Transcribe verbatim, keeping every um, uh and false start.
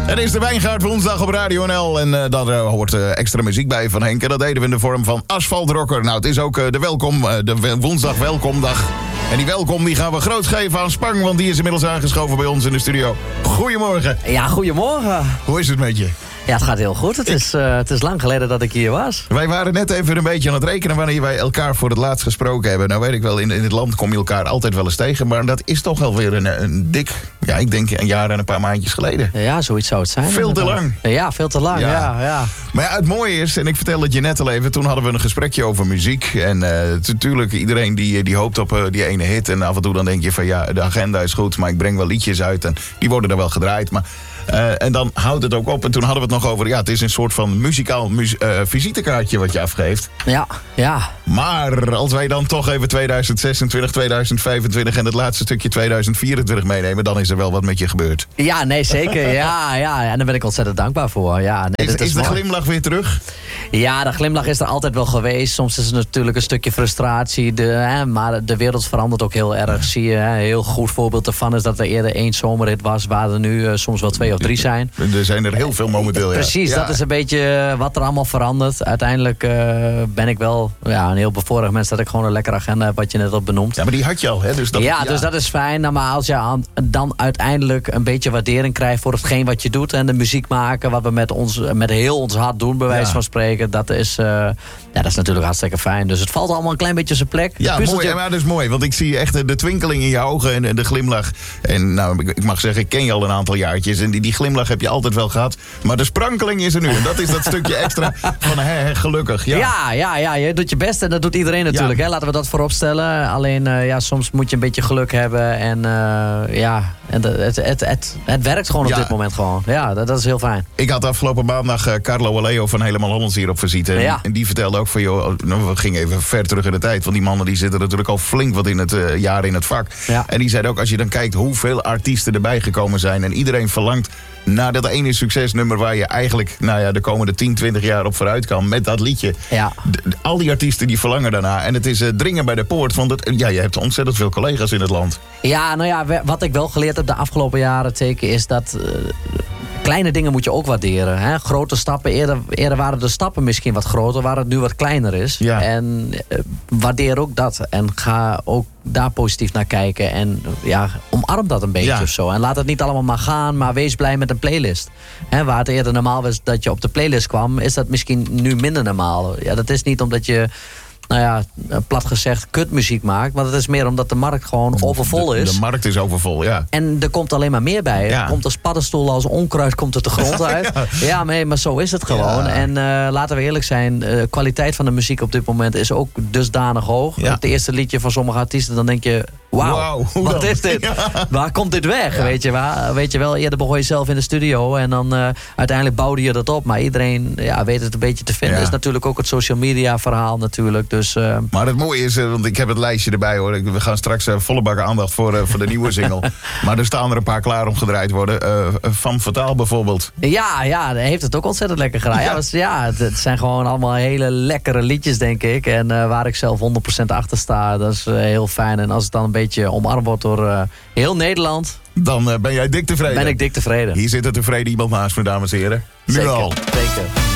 Het is de Wijngaard woensdag op Radio N L. En uh, daar uh, hoort uh, extra muziek bij van Henk. En dat deden we in de vorm van Asphalt Rocker. Nou, het is ook uh, de, welkom, uh, de woensdag welkomdag. En die welkom die gaan we groot geven aan Spang. Want die is inmiddels aangeschoven bij ons in de studio. Goedemorgen. Ja, goedemorgen. Hoe is het met je? Ja, het gaat heel goed. Het, ik... is, uh, het is lang geleden dat ik hier was. Wij waren net even een beetje aan het rekenen wanneer wij elkaar voor het laatst gesproken hebben. Nou weet ik wel, in, in het land kom je elkaar altijd wel eens tegen. Maar dat is toch alweer een, een dik, ja ik denk een jaar en een paar maandjes geleden. Ja, zoiets zou het zijn. Veel te lang. Ja, veel te lang, ja. ja, ja. Maar ja, het mooie is, en ik vertelde het je net al even, toen hadden we een gesprekje over muziek. En natuurlijk, uh, iedereen die, die hoopt op uh, die ene hit. En af en toe dan denk je van ja, de agenda is goed, maar ik breng wel liedjes uit. En die worden er wel gedraaid, maar... Uh, en dan houdt het ook op. En toen hadden we het nog over... ja, het is een soort van muzikaal mu- uh, visitekaartje wat je afgeeft. Ja, ja. Maar als wij dan toch even tweeduizend zesentwintig, tweeduizend vijfentwintig... en het laatste stukje tweeduizend vierentwintig meenemen... dan is er wel wat met je gebeurd. Ja, nee, zeker. Ja, ja. En daar ben ik ontzettend dankbaar voor. Ja, nee, is is, is de glimlach weer terug? Ja, de glimlach is er altijd wel geweest. Soms is het natuurlijk een stukje frustratie. De, hè, maar de wereld verandert ook heel erg. Zie je, hè, een heel goed voorbeeld ervan is dat er eerder één zomerrit was... waar er nu uh, soms wel twee of drie zijn. Er zijn er heel veel momenteel, ja. Precies, ja. Dat is een beetje wat er allemaal verandert. Uiteindelijk uh, ben ik wel ja, een heel bevoorrecht mens... dat ik gewoon een lekkere agenda heb, wat je net al benoemd. Ja, maar die had je al, hè? Dus dat, ja, ja, dus dat is fijn. Nou, maar als je aan, dan uiteindelijk een beetje waardering krijgt... voor hetgeen wat je doet en de muziek maken... wat we met, ons, met heel ons hart doen, bij wijze ja. van spreken... dat is, uh, ja, dat is natuurlijk hartstikke fijn. Dus het valt allemaal een klein beetje op zijn plek. Ja, mooi, maar dat is mooi. Want ik zie echt de twinkeling in je ogen en de glimlach. En nou, ik mag zeggen, ik ken je al een aantal jaartjes... en die, die glimlach heb je altijd wel gehad. Maar de sprankeling is er nu. En dat is dat stukje extra van hè, hè, gelukkig. Ja. Ja, ja, ja, je doet je best en dat doet iedereen natuurlijk. Ja. Hè? Laten we dat voorop stellen. Alleen, uh, ja, soms moet je een beetje geluk hebben. En uh, ja, en het, het, het, het, het werkt gewoon op ja. dit moment gewoon. Ja, dat, dat is heel fijn. Ik had afgelopen maandag uh, Carlo Aleo van Helemaal Hollands hier op visite. En, ja. en die vertelde ook van, joh, nou, we gingen even ver terug in de tijd. Want die mannen die zitten natuurlijk al flink wat in het uh, jaar in het vak. Ja. En die zeiden ook, als je dan kijkt hoeveel artiesten erbij gekomen zijn. En iedereen verlangt naar dat ene succesnummer waar je eigenlijk nou ja, de komende tien, twintig jaar op vooruit kan met dat liedje. Ja. De, de, al die artiesten die verlangen daarna. En het is uh, dringen bij de poort. Want het, ja, je hebt ontzettend veel collega's in het land. Ja, nou ja, wat ik wel geleerd heb de afgelopen jaren teken is dat... Uh, kleine dingen moet je ook waarderen. Hè? Grote stappen, eerder, eerder waren de stappen misschien wat groter, waar het nu wat kleiner is. Ja. En uh, waardeer ook dat. En ga ook daar positief naar kijken. En ja, omarm dat een beetje ja. of zo. En laat het niet allemaal maar gaan, maar wees blij met een playlist. Hè, waar het eerder normaal was dat je op de playlist kwam, is dat misschien nu minder normaal. Ja, dat is niet omdat je... nou ja, plat gezegd, kutmuziek maakt. Maar dat is meer omdat de markt gewoon overvol is. De, de markt is overvol, ja. En er komt alleen maar meer bij. Ja. Er komt als paddenstoel, als onkruid komt het de grond uit. ja, ja maar, maar zo is het gewoon. Ja. En uh, laten we eerlijk zijn, de kwaliteit van de muziek op dit moment is ook dusdanig hoog. Ja. Het eerste liedje van sommige artiesten, dan denk je... wauw, wow, wat dan? Is dit? Ja. Waar komt dit weg? Ja. Weet je, waar, weet je wel, eerder begon je zelf in de studio en dan uh, uiteindelijk bouwde je dat op. Maar iedereen ja, weet het een beetje te vinden. Ja. Is natuurlijk ook het social media verhaal natuurlijk. Dus, uh... Maar het mooie is, uh, want ik heb het lijstje erbij hoor. We gaan straks uh, volle bak aandacht voor, uh, voor de nieuwe single. Maar er staan er een paar klaar om gedraaid worden. Uh, Van Fataal bijvoorbeeld. Ja, ja, heeft het ook ontzettend lekker gedaan. Ja, ja, ja het, het zijn gewoon allemaal hele lekkere liedjes denk ik. En uh, waar ik zelf honderd procent achter sta. Dat is uh, heel fijn. En als het dan een beetje omarmd wordt door uh, heel Nederland... Dan uh, ben jij dik tevreden. Ben ik dik tevreden. Hier zit een tevreden iemand naast me, dames en heren. Nu Zeker, al. Zeker.